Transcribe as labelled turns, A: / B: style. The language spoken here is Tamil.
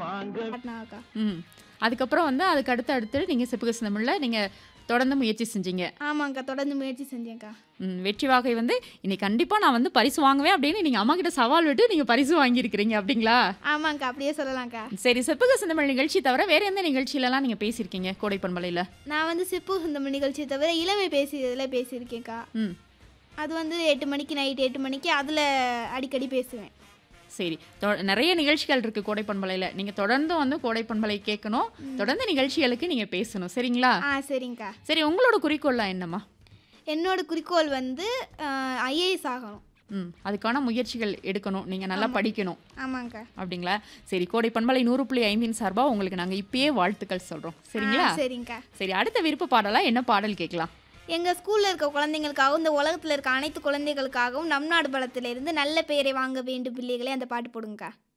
A: பாட்னாக்கா.
B: ம். அதுக்கப்புறம் வந்து அதுக்கு அடுத்து நீங்க சிப்புக சிந்தமிழ்ல நீங்க தொடர்ந்து முயற்சி செஞ்சீங்க.
A: ஆமாங்க்கா. தொடர்ந்து முயற்சி செஞ்சேன்க்கா.
B: வெற்றி வாகை வந்து இன்னைக்கு கண்டிப்பா நான் வந்து பரிசு வாங்குவேன் அப்படின்னு நீங்க அம்மா கிட்ட சவால் விட்டு நீங்க பரிசு வாங்கியிருக்கிறீங்க அப்படிங்களா?
A: ஆமாங்க்கா. அப்படியே சொல்லலாம்க்கா.
B: சரி, சிப்புக சிந்தமிழ் நிகழ்ச்சி தவிர வேற எந்த நிகழ்ச்சியிலலாம் நீங்க பேசியிருக்கீங்க கோடை பண்பலையில?
A: நான் வந்து சிப்பு சிந்தமிழ் நிகழ்ச்சியை தவிர இளமை பேசியதில் பேசியிருக்கேன்க்கா.
B: ம்.
A: அது வந்து 8 மணிக்கு நைட் 8 மணிக்கு அதில் அடிக்கடி பேசுவேன்.
B: சரி. நிறைய நிகழ்ச்சிகள் இருக்கு கோடை பண்பலையில. நீங்க தொடர்ந்து வந்து கோடை பண்பலை கேட்கணும். தொடர்ந்து நிகழ்ச்சிகளுக்கு நீங்க பேசணும். சரிங்களா?
A: சரிங்க்கா.
B: சரி, உங்களோட குறிக்கோள்லாம் என்னம்மா?
A: என்னோட குறிக்கோள் வந்து ஐஏஎஸ் ஆகணும்.
B: அதுக்கான முயற்சிகள் எடுக்கணும். நீங்க நல்லா படிக்கணும்.
A: ஆமாங்க்கா.
B: அப்படிங்களா? சரி, கோடை பண்பலை 100.5 சார்பா உங்களுக்கு நாங்க இப்பயே வாழ்த்துக்கள் சொல்றோம். சரிங்களா?
A: சரிங்க்கா.
B: சரி, அடுத்த விருப்ப பாடலா என்ன பாடல் கேட்கலாம்?
A: எங்கள் ஸ்கூலில் இருக்க குழந்தைங்களுக்காகவும் இந்த உலகத்தில் இருக்க அனைத்து குழந்தைகளுக்காகவும் நம் நாடு பலத்திலிருந்து நல்ல பெயரை வாங்க வேண்டும் பிள்ளைகளே அந்த பாட்டு போடுங்கக்கா.